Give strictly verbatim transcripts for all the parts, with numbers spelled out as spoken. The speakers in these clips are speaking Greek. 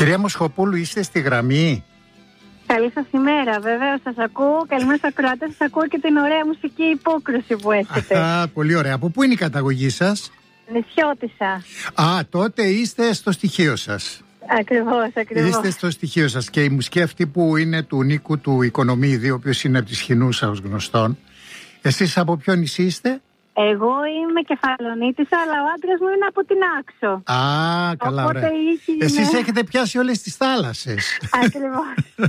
Κυρία Μοσχοπούλου, είστε στη γραμμή? Καλή σας ημέρα, βεβαίως σας ακούω. Καλημέρα στους ακροατές, σας ακούω και την ωραία μουσική υπόκριση που έχετε. Α, πολύ ωραία. Από πού είναι η καταγωγή σας? Νησιώτισσα. Α, τότε είστε στο στοιχείο σας. Ακριβώς, ακριβώς. Είστε στο στοιχείο σας. Και η μουσική αυτή που είναι του Νίκου του Οικονομίδη, ο οποίος είναι από τη Σχοινούσα ως γνωστόν. Εσείς από ποιο νησί είστε? Εγώ είμαι Κεφαλονίτισσα, αλλά ο άντρας μου είναι από την Άξο. Α, καλά, οπότε ωραία. είχε... Εσείς έχετε πιάσει όλες τις θάλασσες. Ακριβώς.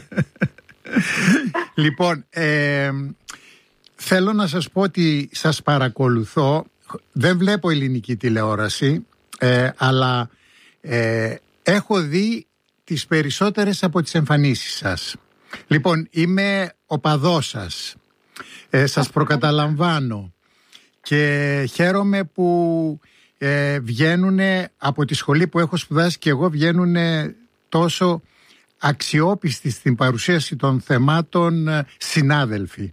Λοιπόν, ε, θέλω να σας πω ότι σας παρακολουθώ. Δεν βλέπω ελληνική τηλεόραση, ε, αλλά ε, έχω δει τις περισσότερες από τις εμφανίσεις σας. Λοιπόν, είμαι οπαδός σας. Ε, σας προκαταλαμβάνω. Και χαίρομαι που ε, βγαίνουν από τη σχολή που έχω σπουδάσει και εγώ, βγαίνουν τόσο αξιόπιστοι στην παρουσίαση των θεμάτων ε, συνάδελφοι.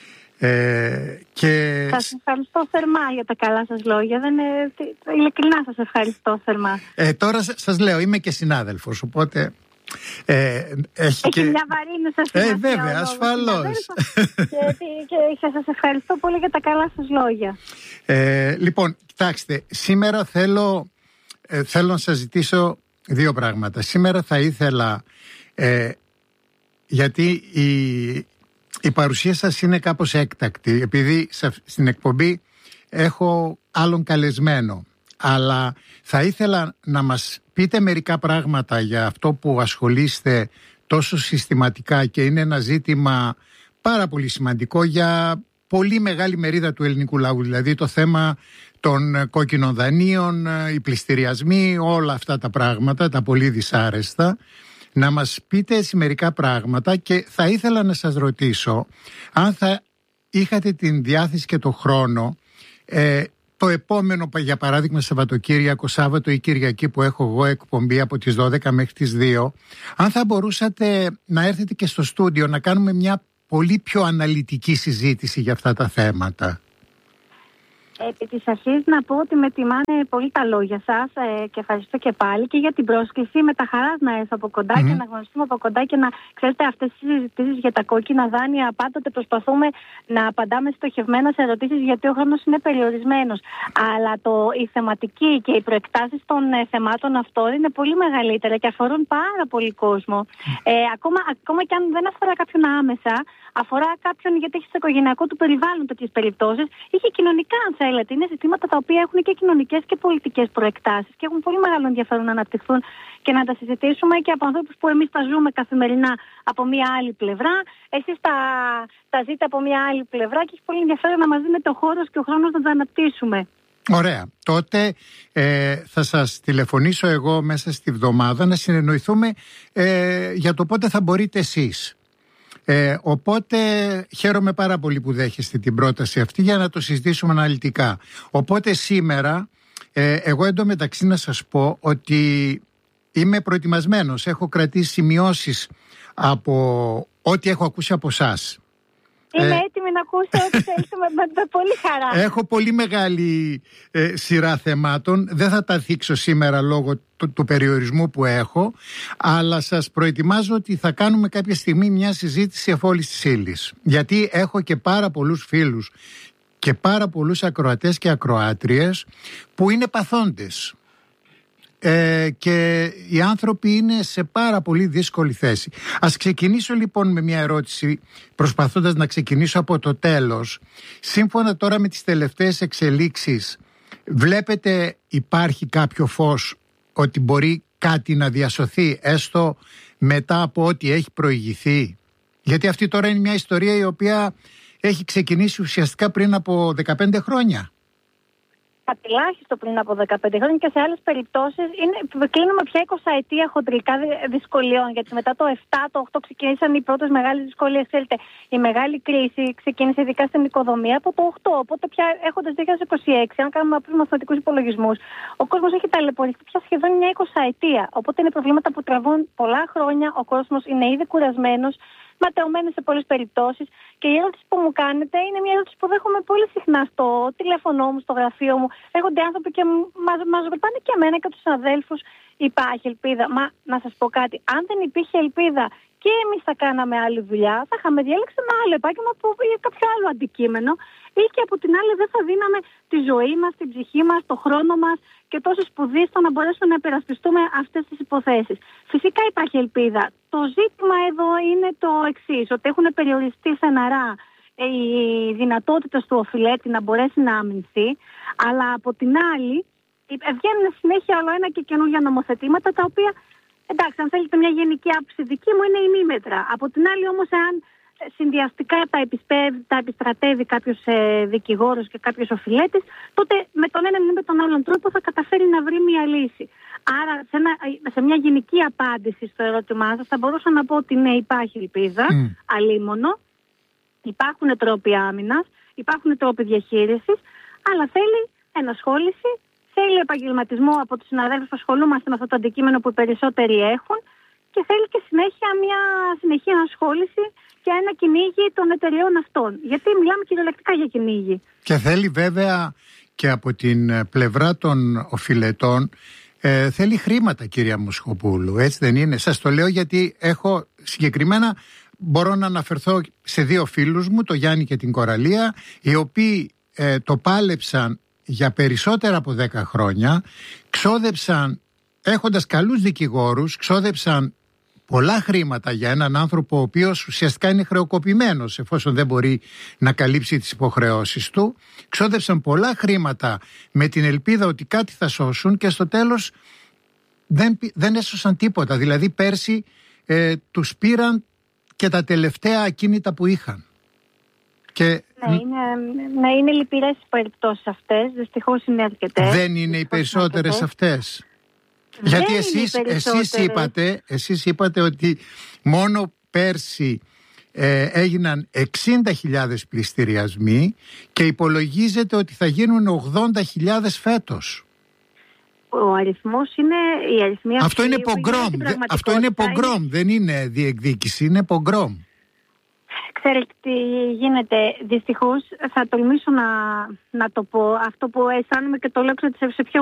Ε, και... Σας ευχαριστώ θερμά για τα καλά σας λόγια. Δεν είναι... Ειλικρινά σας ευχαριστώ θερμά. Ε, τώρα σας λέω, είμαι και συνάδελφος, οπότε... Ε, έχει έχει και... μια βαρύνουσα σημασία. Ε, βέβαια, ασφαλώς. Και, και, και σας ευχαριστώ πολύ για τα καλά σας λόγια. Ε, λοιπόν, κοιτάξτε, σήμερα θέλω, ε, θέλω να σας ζητήσω δύο πράγματα. Σήμερα θα ήθελα, ε, γιατί η, η παρουσία σας είναι κάπως έκτακτη, επειδή στην εκπομπή έχω άλλον καλεσμένο, αλλά θα ήθελα να μας πείτε μερικά πράγματα για αυτό που ασχολείστε τόσο συστηματικά και είναι ένα ζήτημα πάρα πολύ σημαντικό για πολύ μεγάλη μερίδα του ελληνικού λαού, δηλαδή το θέμα των κόκκινων δανείων, οι πληστηριασμοί, όλα αυτά τα πράγματα, τα πολύ δυσάρεστα. Να μας πείτε έτσι μερικά πράγματα και θα ήθελα να σας ρωτήσω αν θα είχατε την διάθεση και το χρόνο ε, το επόμενο, για παράδειγμα, Σαββατοκύριακο, Σάββατο ή Κυριακή που έχω εγώ εκπομπή από τις δώδεκα μέχρι τις δύο, αν θα μπορούσατε να έρθετε και στο στούντιο να κάνουμε μια πολύ πιο αναλυτική συζήτηση για αυτά τα θέματα. Επί της αρχής να πω ότι με τιμάνε πολύ τα λόγια σας ε, και ευχαριστώ και πάλι και για την πρόσκληση. Με τα χαράς να έρθω από κοντά mm-hmm. και να γνωριστούμε από κοντά και να ξέρετε αυτές τις συζητήσεις για τα κόκκινα δάνεια. Πάντοτε προσπαθούμε να απαντάμε στοχευμένα σε ερωτήσεις γιατί ο χρόνος είναι περιορισμένος. Αλλά το, η θεματική και οι προεκτάσεις των ε, θεμάτων αυτών είναι πολύ μεγαλύτερα και αφορούν πάρα πολύ κόσμο. Ε, ακόμα, ακόμα και αν δεν αφορά κάποιον άμεσα, αφορά κάποιον γιατί έχει στο οικογενειακό του περιβάλλον τέτοιες περιπτώσεις ή και κοινωνικά, αν θέλετε. Είναι ζητήματα τα οποία έχουν και κοινωνικές και πολιτικές προεκτάσεις και έχουν πολύ μεγάλο ενδιαφέρον να αναπτυχθούν και να τα συζητήσουμε και από ανθρώπους που εμείς τα ζούμε καθημερινά από μια άλλη πλευρά. Εσείς τα, τα ζείτε από μια άλλη πλευρά και έχει πολύ ενδιαφέρον να μας δίνετε ο χώρος και ο χρόνος να τα αναπτύσσουμε. Ωραία. Τότε ε, θα σας τηλεφωνήσω εγώ μέσα στη βδομάδα να συνεννοηθούμε ε, για το πότε θα μπορείτε εσείς. Ε, οπότε χαίρομαι πάρα πολύ που δέχεστε την πρόταση αυτή για να το συζητήσουμε αναλυτικά. Οπότε σήμερα ε, εγώ εντωμεταξύ να σας πω ότι είμαι προετοιμασμένος. Έχω κρατήσει σημειώσεις από ό,τι έχω ακούσει από εσάς. Είμαι ε, έτοιμη να ακούσω ό,τι θέλετε με, με, με πολύ χαρά. Έχω πολύ μεγάλη ε, σειρά θεμάτων. Δεν θα τα θίξω σήμερα λόγω του, του περιορισμού που έχω, αλλά σας προετοιμάζω ότι θα κάνουμε κάποια στιγμή μια συζήτηση εφόλης της ύλης. Γιατί έχω και πάρα πολλούς φίλους και πάρα πολλούς ακροατές και ακροάτριες που είναι παθόντες. Ε, και οι άνθρωποι είναι σε πάρα πολύ δύσκολη θέση. Ας ξεκινήσω λοιπόν με μια ερώτηση, προσπαθώντας να ξεκινήσω από το τέλος. Σύμφωνα τώρα με τις τελευταίες εξελίξεις, βλέπετε υπάρχει κάποιο φως ότι μπορεί κάτι να διασωθεί έστω μετά από ό,τι έχει προηγηθεί? Γιατί αυτή τώρα είναι μια ιστορία η οποία έχει ξεκινήσει ουσιαστικά πριν από δεκαπέντε χρόνια. Τουλάχιστον πριν από δεκαπέντε χρόνια και σε άλλες περιπτώσεις είναι, κλείνουμε πια εικοσαετία χοντρικά δυσκολιών. Γιατί μετά το επτά, το οκτώ ξεκίνησαν οι πρώτες μεγάλες δυσκολίες. Ξέρετε, η μεγάλη κρίση ξεκίνησε ειδικά στην οικοδομία από το οκτώ. Οπότε πια έχοντας δύο χιλιάδες είκοσι έξι, αν κάνουμε απλούς μαθηματικούς υπολογισμούς, ο κόσμος έχει ταλαιπωρηθεί πια σχεδόν μια εικοσαετία. Οπότε είναι προβλήματα που τραβούν πολλά χρόνια. Ο κόσμος είναι ήδη κουρασμένος. ματαιωμένες σε πολλές περιπτώσεις. Και η ερώτηση που μου κάνετε είναι μια ερώτηση που δέχομαι πολύ συχνά στο τηλέφωνό μου, στο γραφείο μου. Έρχονται άνθρωποι και μας, μας ρωτάνε και εμένα και τους αδέλφους, υπάρχει ελπίδα? Μα να σας πω κάτι, αν δεν υπήρχε ελπίδα και εμείς θα κάναμε άλλη δουλειά, θα είχαμε διάλεξει ένα άλλο επάγγελμα που ή κάποιο άλλο αντικείμενο, ή και από την άλλη δεν θα δίναμε τη ζωή μας, την ψυχή μας, το χρόνο μας και τόσο σπουδή στο να μπορέσουμε να υπερασπιστούμε αυτές τις υποθέσεις. Φυσικά υπάρχει ελπίδα. Το ζήτημα εδώ είναι το εξής, ότι έχουν περιοριστεί στεναρά οι δυνατότητες του οφειλέτη να μπορέσει να αμυνθεί, αλλά από την άλλη βγαίνουν συνέχεια όλο ένα και καινούργια νομοθετήματα, τα οποία, εντάξει, αν θέλετε μια γενική άποψη δική μου, είναι ημίμετρα. Από την άλλη όμως, αν συνδυαστικά τα, τα επιστρατεύει κάποιος ε, δικηγόρος και κάποιος οφειλέτης, τότε με τον έναν ή με τον άλλον τρόπο θα καταφέρει να βρει μια λύση. Άρα, σε, ένα, σε μια γενική απάντηση στο ερώτημά σας, θα μπορούσα να πω ότι ναι, υπάρχει ελπίδα, mm. αλίμονο, υπάρχουν τρόποι άμυνας, υπάρχουν τρόποι διαχείρισης, αλλά θέλει ενασχόληση, θέλει επαγγελματισμό από τους συναδέλφους που ασχολούμαστε με αυτό το αντικείμενο που οι περισσότεροι έχουν, και θέλει και συνέχεια μια συνεχή ενασχόληση και ένα κυνήγι των εταιρεών αυτών. Γιατί μιλάμε κυριολεκτικά για κυνήγι. Και θέλει βέβαια και από την πλευρά των οφειλετών, ε, θέλει χρήματα, κυρία Μοσχοπούλου, έτσι δεν είναι? Σας το λέω γιατί έχω συγκεκριμένα, μπορώ να αναφερθώ σε δύο φίλους μου, το Γιάννη και την Κοραλία, οι οποίοι ε, το πάλεψαν για περισσότερα από δέκα χρόνια, ξόδεψαν, έχοντας καλούς δικηγόρους, ξόδεψαν πολλά χρήματα για έναν άνθρωπο ο οποίος ουσιαστικά είναι χρεοκοπημένος εφόσον δεν μπορεί να καλύψει τις υποχρεώσεις του. Ξόδεψαν πολλά χρήματα με την ελπίδα ότι κάτι θα σώσουν και στο τέλος δεν, δεν έσωσαν τίποτα. Δηλαδή πέρσι ε, τους πήραν και τα τελευταία ακίνητα που είχαν. Και... Ναι, είναι, ναι, είναι λυπηρές οι περιπτώσεις αυτές. Δυστυχώς είναι αρκετές. Δεν είναι οι περισσότερες αυτές. Γιατί εσείς, εσείς, είπατε, εσείς είπατε ότι μόνο πέρσι ε, έγιναν εξήντα χιλιάδες πληστηριασμοί και υπολογίζεται ότι θα γίνουν ογδόντα χιλιάδες φέτος. Ο αριθμός είναι η αριθμή αυτή. Αυτό είναι πογκρόμ, αυτό είναι πογκρόμ, είναι... δεν είναι διεκδίκηση, είναι πογκρόμ. Ξέρετε τι γίνεται, δυστυχώς θα τολμήσω να, να το πω αυτό που αισθάνομαι και το λέω σε πιο